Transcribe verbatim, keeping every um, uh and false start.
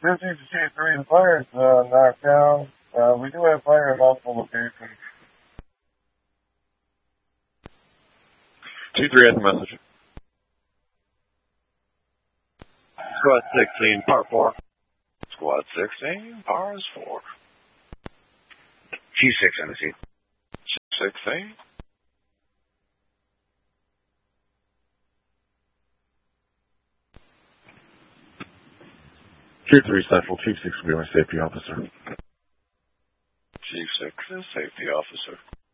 busy to see three of the fires uh, knocked down. Uh, we do have fire at multiple locations. two three has a message. Squad sixteen, par four. Squad sixteen, par is four. G six on the seat. sixteen. Tier three Central, Chief six will be my safety officer. Chief six is safety officer.